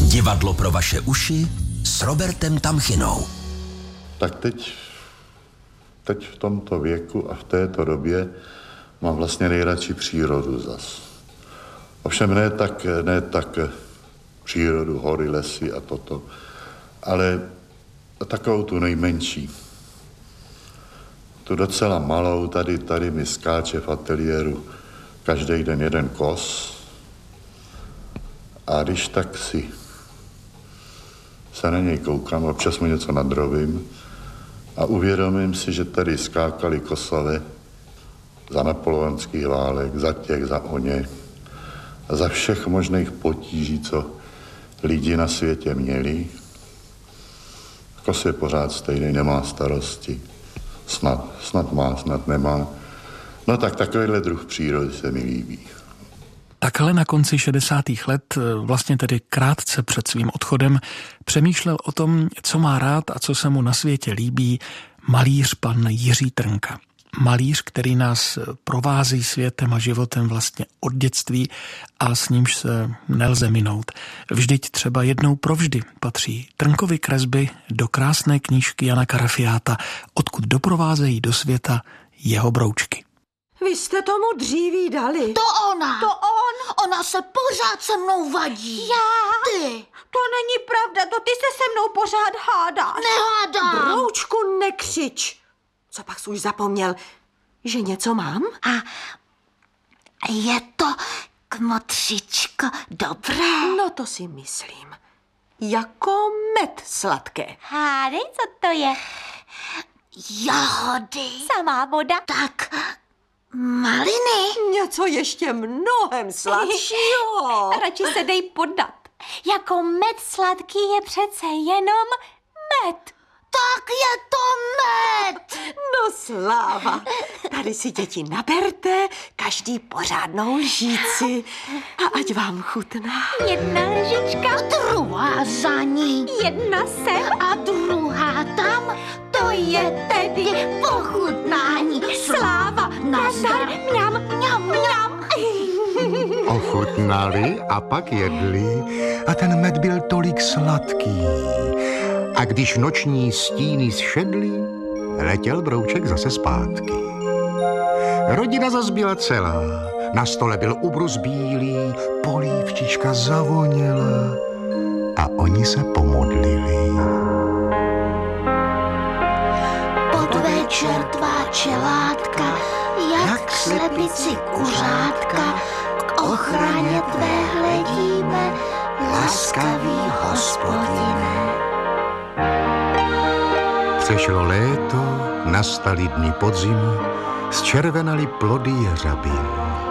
Divadlo pro vaše uši s Robertem Tamchinou. Tak teď v tomto věku a v této době mám vlastně nejradši přírodu zas. Ovšem ne tak přírodu, hory, lesy a toto, ale takovou tu nejmenší. Tu docela malou, tady mi skáče v ateliéru každý den jeden kos. A když tak si se na něj koukám, občas mu něco nadrovím a uvědomím si, že tady skákali kosové za napoleonských válek, za oně a za všech možných potíží, co lidi na světě měli. Kos je pořád stejný, nemá starosti. Snad má, snad nemá. No tak takovýhle druh přírody se mi líbí. Takhle na konci 60. let, vlastně tedy krátce před svým odchodem, přemýšlel o tom, co má rád a co se mu na světě líbí malíř pan Jiří Trnka. Malíř, který nás provází světem a životem vlastně od dětství a s nímž se nelze minout. Vždyť třeba jednou provždy patří Trnkovy kresby do krásné knížky Jana Karafiáta, odkud doprovázejí do světa jeho broučky. Vy jste tomu dříví dali. To ona. Ona se pořád se mnou vadí. Já? Ty. To není pravda, to ty se se mnou pořád hádáš. Nehádám. Broučku, nekřič. Co pak jsi už zapomněl, že něco mám? A je to, kmotřičko, dobré? No to si myslím. Jako med sladké. Hádej, co to je? Jahody. Samá voda. Tak, maliny. Něco ještě mnohem sladšího. Radši se dej podat. Jako med sladký je přece jenom med. Tak je to med. No sláva. Tady si děti naberte, každý pořádnou lžíci a ať vám chutná. Jedna lžička, druhá za ní. Jedna sem a druhá tam. To je tedy pochutnání. Sláva, nazdar, mňam, mňam, mňam. Ochutnali a pak jedli a ten med byl tolik sladký. A když noční stíny zšedly, letěl brouček zase zpátky. Rodina zas byla celá, na stole byl ubrus bílý, polívčička zavoněla a oni se pomodlili. Podvečer tvá čelátka, jak slepici kuřátka, k ochraně tvé hledíme, laskavý Hospodine. Přešlo léto, nastaly dny podzimu, zčervenaly plody jeřabin.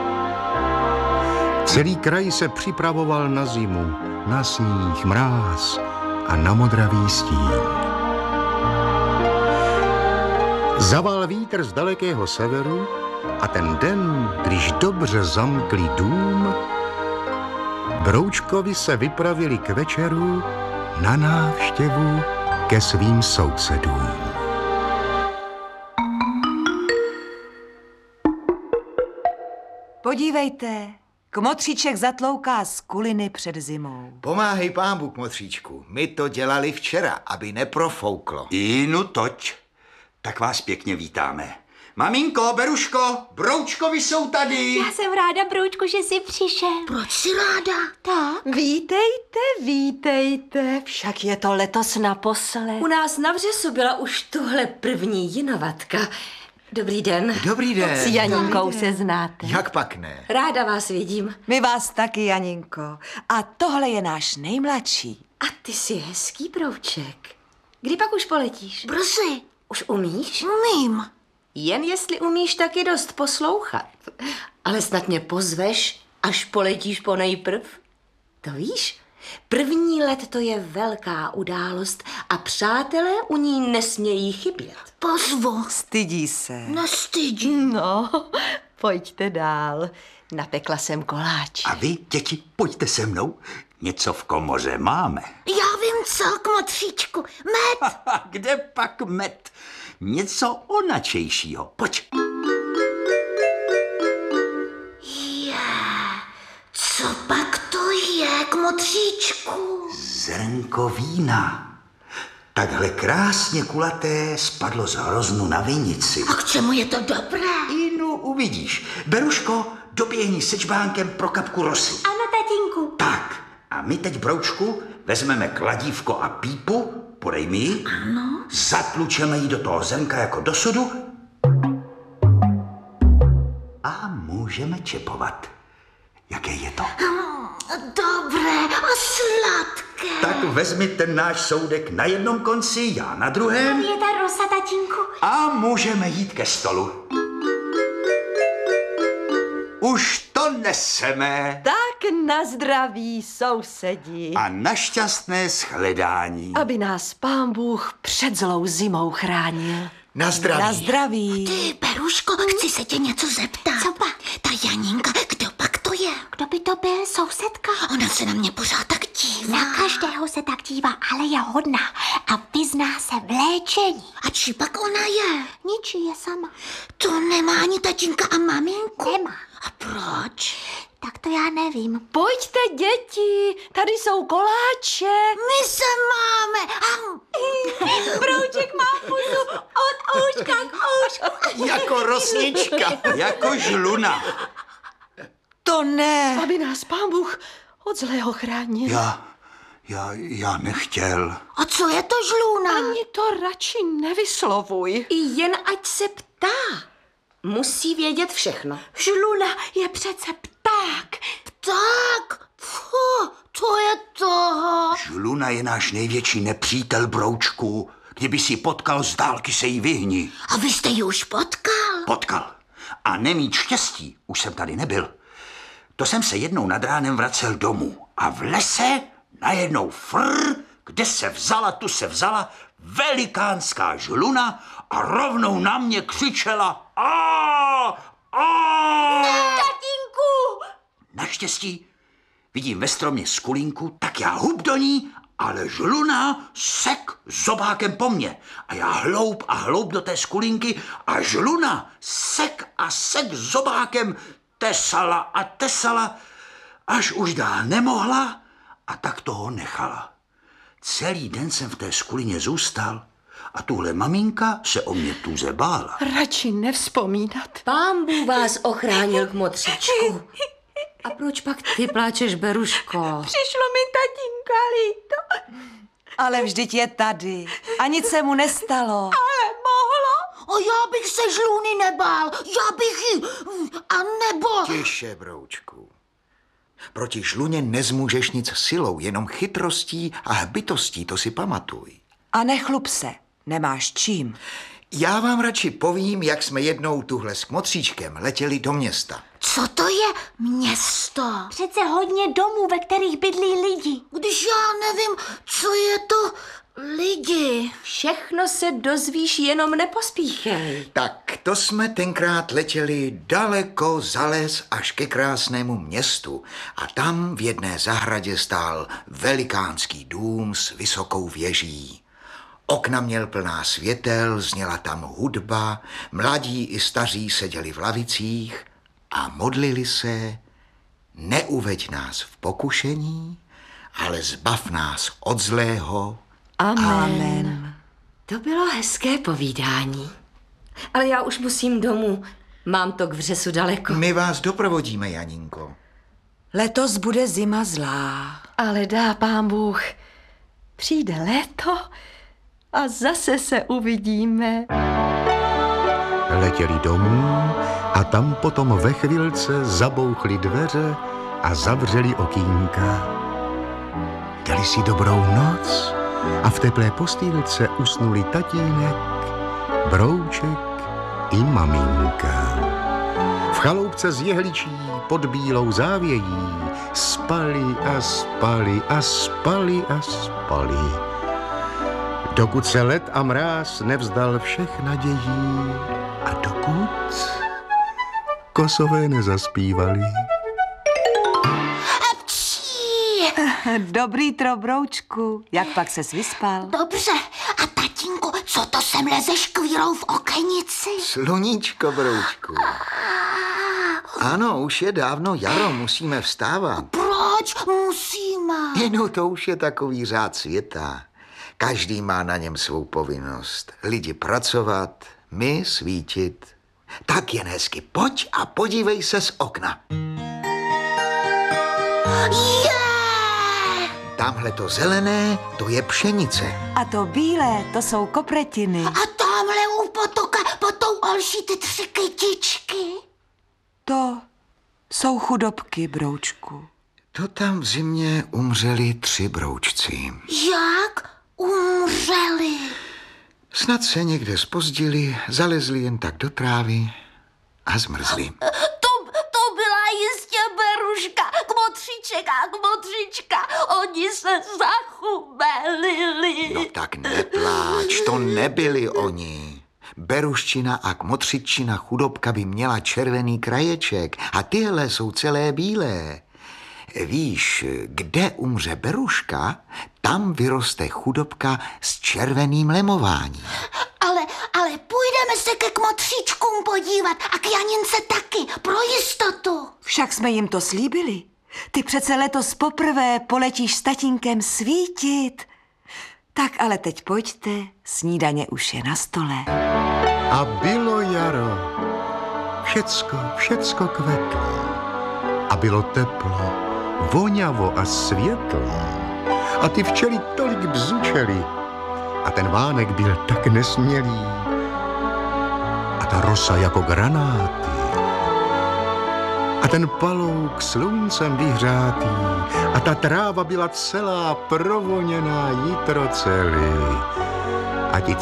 Celý kraj se připravoval na zimu, na sníh, mráz a na modravý stín. Zaval vítr z dalekého severu a ten den, když dobře zamkli dům, broučkovi se vypravili k večeru na návštěvu ke svým sousedům. Podívejte, kmotříček zatlouká z kuliny před zimou. Pomáhej pámbu, kmotříčku, my to dělali včera, aby neprofouklo. No toť, tak vás pěkně vítáme. Maminko, Beruško, broučkovi jsou tady. Já jsem ráda, broučku, že jsi přišel. Proč jsi ráda? Tak. Vítejte, však je to letos naposled. U nás na Vřesu byla už tuhle první jinovatka. Dobrý den. Dobrý den. S Janinkou se znáte. Jak pak ne? Ráda vás vidím. My vás taky, Janinko. A tohle je náš nejmladší. A ty jsi hezký brouček. Kdy pak už poletíš? Brzy. Už umíš? Umím. Jen jestli umíš taky dost poslouchat. Ale snad mě pozveš, až poletíš ponejprv. To víš? První let to je velká událost a přátelé u ní nesmějí chybět. Pozvu. Stydí se. Nestydí. No, pojďte dál. Napekla jsem koláč. A vy, děti, pojďte se mnou. Něco v komoře máme. Já vím co, kmotříčku. Med. Kde pak med? Něco onačejšího. Pojď. Je, co pak to je? je, kmotříčku? Zrnko vína. Takhle krásně kulaté spadlo z hroznu na vinici. A k čemu je to dobré? No, uvidíš. Beruško, doběhni se čbánkem pro kapku rosy. Ano, tatínku. Tak, a my teď, Broučku, vezmeme kladívko a pípu, podej mi ji. Ano. Zatlučeme ji do toho zrnka jako do sudu a můžeme čepovat. Jaké je to? Dobré a sladké. Tak vezmi ten náš soudek na jednom konci, já na druhém. Je ta rosa, tatínku. A můžeme jít ke stolu. Už to neseme. Tak na zdraví, sousedi. A na šťastné shledání. Aby nás Pán Bůh před zlou zimou chránil. Na zdraví. Na zdraví. Ty, Beruško, chci se tě něco zeptat. Co pak? Ta Janinka, kdo pak to je? Kdo by to byl, sousedka? Ona se na mě pořád tak dívá. Na každého se tak dívá, ale je hodná a vyzná se v léčení. A či pak ona je? Ničí je sama. To nemá ani tatínka a maminku. Nemá. A proč? Tak to já nevím. Pojďte, děti, tady jsou koláče. My se máme. Brouček má pusu od ouška k oušku. Jako rosnička. Jako žluna. To ne. Aby nás Pán Bůh od zlého chránil. Já nechtěl. A co je to žluna? Ani to radši nevyslovuj. I jen ať se ptá. Musí vědět všechno. Žluna je přece pták. Pták? Fuh, to je toho. Žluna je náš největší nepřítel, Broučku. Kdyby si potkal, z dálky se jí vyhni. A vy jste ji už potkal? Potkal. A nemít štěstí, už jsem tady nebyl. To jsem se jednou nad ránem vracel domů. A v lese najednou kde se vzala, tu se vzala velikánská žluna a rovnou na mě křičela Tatínku! Naštěstí vidím ve stromě skulinku, tak já hup do ní, ale žluna sek zobákem po mně. A já hloub do té skulinky a žluna sek zobákem tesala, až už dál nemohla a tak toho nechala. Celý den jsem v té skulině zůstal a tuhle maminka se o mě tuze bála. Radši nevzpomínat. Pán Bůh vás ochránil, kmotříčku. A proč pak ty pláčeš, Beruško? Přišlo mi tatínka líto. Ale vždyť je tady a nic se mu nestalo. Ale mohlo. A já bych se žluny nebál. Já bych ji... A nebo... Tiše, Broučku. Proti žluně nezmůžeš nic silou, jenom chytrostí a hbitostí, to si pamatuj. A nechlup se, nemáš čím. Já vám radši povím, jak jsme jednou tuhle s kmotříčkem letěli do města. Co to je město? Přece hodně domů, ve kterých bydlí lidi. Když já nevím, co je to lidi. Všechno se dozvíš, jenom nepospíchej. Tak to jsme tenkrát letěli daleko za les až ke krásnému městu a tam v jedné zahradě stál velikánský dům s vysokou věží. Okna měl plná světel, zněla tam hudba, mladí i staří seděli v lavicích a modlili se: neuveď nás v pokušení, ale zbav nás od zlého. Amen. To bylo hezké povídání. Ale já už musím domů. Mám to k vřesu daleko. My vás doprovodíme, Janinko. Letos bude zima zlá. Ale dá Pán Bůh, přijde léto a zase se uvidíme. Letěli domů a tam potom ve chvilce zabouchly dveře a zavřeli okýnka. Dali si dobrou noc a v teplé postýlce usnuli tatínek, Brouček i maminka. V chaloupce z jehličí pod bílou závějí spali a spali a spali a spali. Dokud se led a mráz nevzdal všech nadějí a dokud kosové nezaspívali. Dobrý Broučku, jak pak ses vyspal? Dobře. A tatínku, co to sem leze škvírou v okenici? Sluníčko, Broučku. Ano, už je dávno jaro, musíme vstávat. Proč? proč musíme? No to už je takový řád světa. Každý má na něm svou povinnost. Lidi pracovat, my svítit. Tak jen hezky pojď a podívej se z okna. Tamhle to zelené, to je pšenice. A to bílé, to jsou kopretiny. A tamhle u potoka pod tou olší ty 3 kytičky. To jsou chudobky, broučku. To tam v zimě umřeli 3 broučci. Jak umřeli? Snad se někde zpozdili, zalezli jen tak do trávy a zmrzli. To byla jistě Beruška, Kmotříčka. Oni se zachumelili. No tak nepláč, to nebyli oni. Beruščina a Kmotřiččina chudobka by měla červený kraječek a tyhle jsou celé bílé. Víš, kde umře Beruška, tam vyroste chudobka s červeným lemováním. Ale půjdeme se ke Kmotříčkům podívat a k Janince taky, pro jistotu. Však jsme jim to slíbili. Ty přece letos poprvé poletíš s tatínkem svítit. Tak ale teď pojďte, snídaně už je na stole. A bylo jaro. Všecko kvetlo. A bylo teplo, voňavo a světlo. A ty včely tolik bzučely. A ten vánek byl tak nesmělý. A ta rosa jako granáty. A ten palouk sluncem vyhřátý. A ta tráva byla celá provoněná jitrocelý. A ti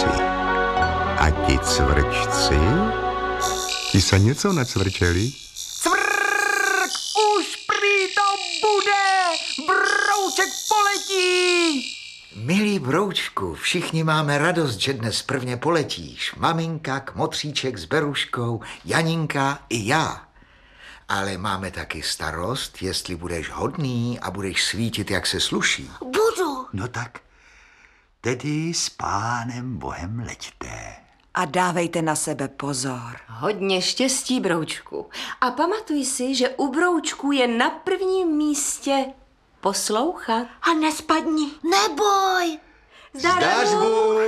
cvrčci, ti se něco necvrčeli? Cvrk, už prý to bude, Brouček poletí! Milý Broučku, všichni máme radost, že dnes prvně poletíš. Maminka, Kmotříček s Beruškou, Janinka i já. Ale máme taky starost, jestli budeš hodný a budeš svítit, jak se sluší. Budu. No tak, tedy s Pánem Bohem leďte. A dávejte na sebe pozor. Hodně štěstí, Broučku. A pamatuj si, že u Broučku je na prvním místě poslouchat. A nespadni. Neboj. Zdař Bůh.